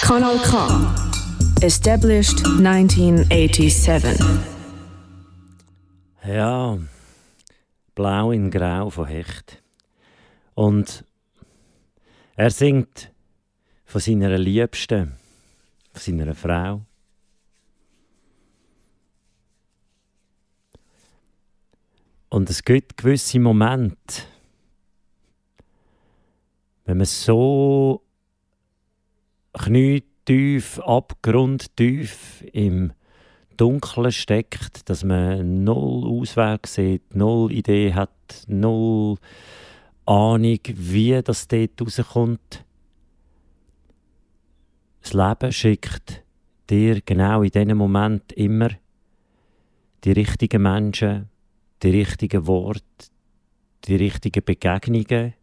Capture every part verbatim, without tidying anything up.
Kanal K. Established nineteen eighty-seven. Ja, Blau in Grau von Hecht. Und er singt von seiner Liebsten, von seiner Frau. Und es gibt gewisse Momente, wenn man so knietief, abgrundtief im Dunkeln steckt, dass man null Ausweg sieht, null Idee hat, null Ahnung, wie das dort rauskommt. Das Leben schickt dir genau in diesem Moment immer die richtigen Menschen, die richtigen Worte, die richtigen Begegnungen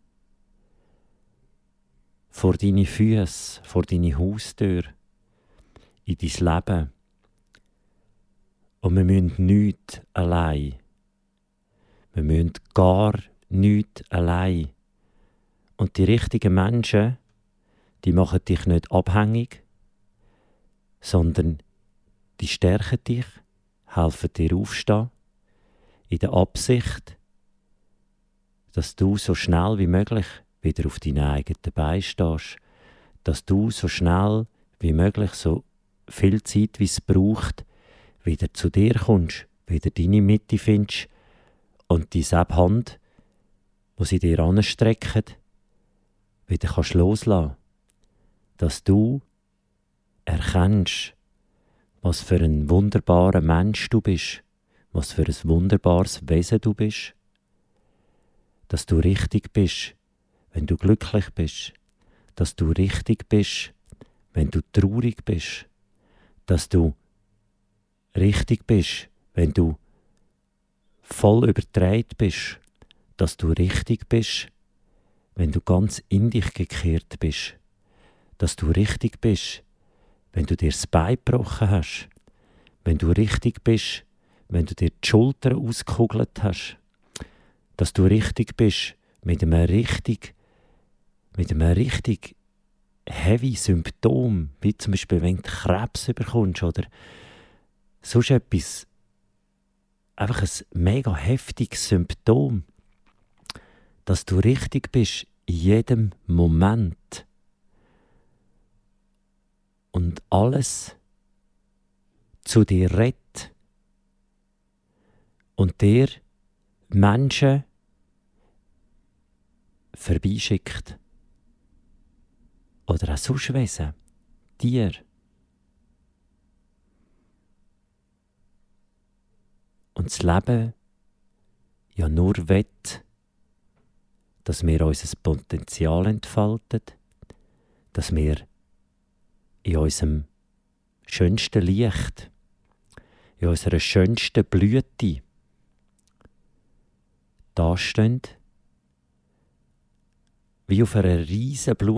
vor deine Füße, vor deine Haustür, in dein Leben. Und wir müssen nichts allein. Wir müssen gar nichts allein. Und die richtigen Menschen, die machen dich nicht abhängig, sondern die stärken dich, helfen dir aufstehen, in der Absicht, dass du so schnell wie möglich wieder auf deinen eigenen Beinen stehst, dass du so schnell wie möglich, so viel Zeit wie es braucht, wieder zu dir kommst, wieder deine Mitte findest und diese Hand, die sie dir anstrecken, wieder kannst loslassen. Dass du erkennst, was für ein wunderbarer Mensch du bist, was für ein wunderbares Wesen du bist, dass du richtig bist, wenn du glücklich bist, dass du richtig bist, wenn du traurig bist, dass du richtig bist, wenn du voll überdreht bist, dass du richtig bist, wenn du ganz in dich gekehrt bist, dass du richtig bist, wenn du dir das Bein gebrochen hast, wenn du richtig bist, wenn du dir die Schultern ausgekugelt hast, dass du richtig bist mit einem richtig, mit einem richtig heavy Symptom, wie zum Beispiel, wenn du Krebs bekommst oder sonst etwas, einfach ein mega heftiges Symptom, dass du richtig bist in jedem Moment und alles zu dir redet und dir Menschen vorbeischickt. Oder auch sonst Wesen, Tier. Und das Leben ja nur will, dass wir unser Potenzial entfalten, dass wir in unserem schönsten Licht, in unserer schönsten Blüte dastehen, wie auf einer riesen Blume.